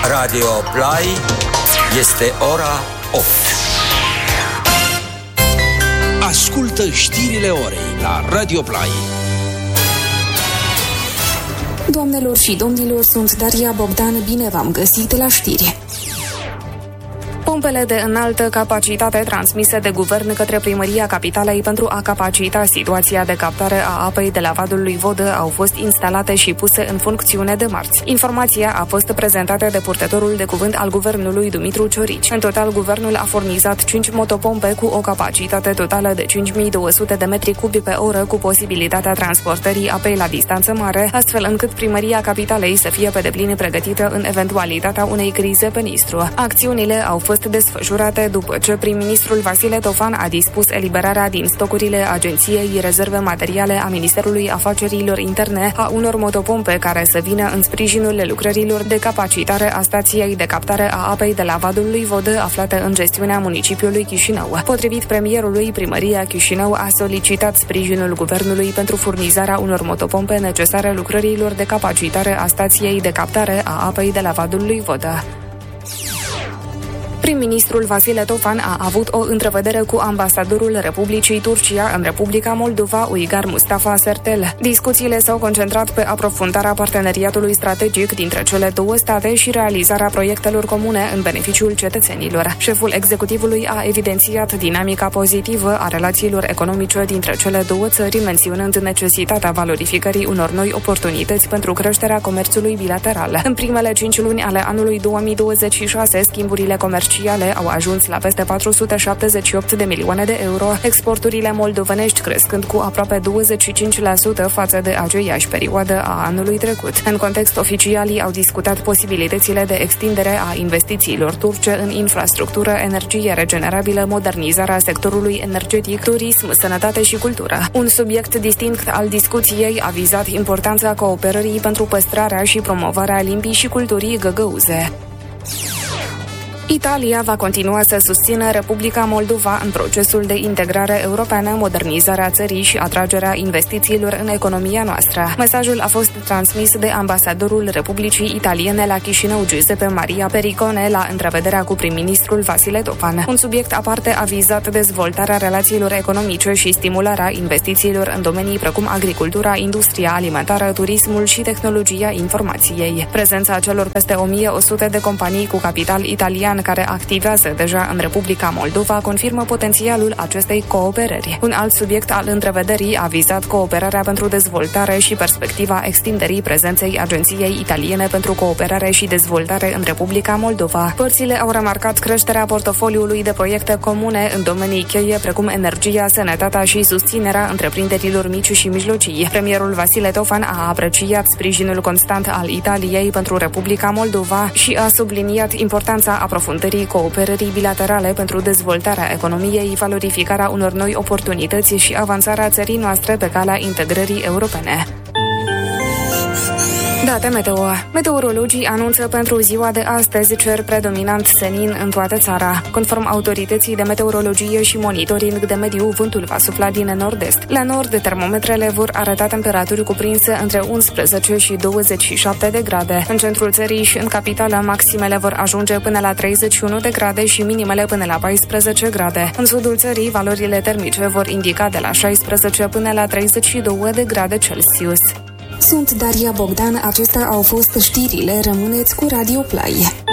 Radio Play este ora 8. Ascultă știrile orei la Radio Play. Doamnelor și domnilor, sunt Daria Bogdan, bine v-am găsit la știri. Pompele de înaltă capacitate transmise de guvern către Primăria Capitalei pentru a capacita situația de captare a apei de la vadul lui Vodă au fost instalate și puse în funcțiune de marți. Informația a fost prezentată de purtătorul de cuvânt al guvernului Dumitru Ciorici. În total, guvernul a furnizat 5 motopompe cu o capacitate totală de 5200 de metri cubi pe oră, cu posibilitatea transportării apei la distanță mare, astfel încât Primăria Capitalei să fie pe deplin pregătită în eventualitatea unei crize pe Nistru. Acțiunile au fost desfășurate după ce prim-ministrul Vasile Tofan a dispus eliberarea din stocurile Agenției Rezerve Materiale a Ministerului Afacerilor Interne a unor motopompe care să vină în sprijinul lucrărilor de capacitare a stației de captare a apei de la vadul lui Vodă, aflate în gestiunea municipiului Chișinău. Potrivit premierului, Primăria Chișinău a solicitat sprijinul guvernului pentru furnizarea unor motopompe necesare lucrărilor de capacitare a stației de captare a apei de la vadul lui Vodă. Prim-ministrul Vasile Tofan a avut o întrevedere cu ambasadorul Republicii Turcia în Republica Moldova, Uygar Mustafa Sertel. Discuțiile s-au concentrat pe aprofundarea parteneriatului strategic dintre cele două state și realizarea proiectelor comune în beneficiul cetățenilor. Șeful executivului a evidențiat dinamica pozitivă a relațiilor economice dintre cele două țări, menționând necesitatea valorificării unor noi oportunități pentru creșterea comerțului bilateral. În primele 5 luni ale anului 2026, schimburile comerciale au ajuns la peste 478 de milioane de euro, exporturile moldovenești crescând cu aproape 25% față de aceeași perioadă a anului trecut. În context, oficialii au discutat posibilitățile de extindere a investițiilor turce în infrastructură, energie regenerabilă, modernizarea sectorului energetic, turism, sănătate și cultură. Un subiect distinct al discuției a vizat importanța cooperării pentru păstrarea și promovarea limbii și culturii găgăuze. Italia va continua să susțină Republica Moldova în procesul de integrare europeană, modernizarea țării și atragerea investițiilor în economia noastră. Mesajul a fost transmis de ambasadorul Republicii Italiene la Chișinău, Giuseppe Maria Pericone, la întrevederea cu prim-ministrul Vasile Tofan. Un subiect aparte a vizat dezvoltarea relațiilor economice și stimularea investițiilor în domenii precum agricultura, industria alimentară, turismul și tehnologia informației. Prezența celor peste 1100 de companii cu capital italian care activează deja în Republica Moldova confirmă potențialul acestei cooperări. Un alt subiect al întrevederii a vizat cooperarea pentru dezvoltare și perspectiva extinderii prezenței Agenției Italiene pentru Cooperare și Dezvoltare în Republica Moldova. Părțile au remarcat creșterea portofoliului de proiecte comune în domenii cheie precum energia, sănătatea și susținerea întreprinderilor mici și mijlocii. Premierul Vasile Tofan a apreciat sprijinul constant al Italiei pentru Republica Moldova și a subliniat importanța aprofundării cooperării bilaterale pentru dezvoltarea economiei, valorificarea unor noi oportunități și avansarea țării noastre pe calea integrării europene. Date meteo. Meteorologii anunță pentru ziua de astăzi cer predominant senin în toată țara. Conform autorității de meteorologie și monitoring de mediu, vântul va sufla din nord-est. La nord, termometrele vor arăta temperaturi cuprinse între 11 și 27 de grade. În centrul țării și în capitală, maximele vor ajunge până la 31 de grade și minimele până la 14 grade. În sudul țării, valorile termice vor indica de la 16 până la 32 de grade Celsius. Sunt Daria Bogdan, acestea au fost știrile, rămâneți cu Radio Play.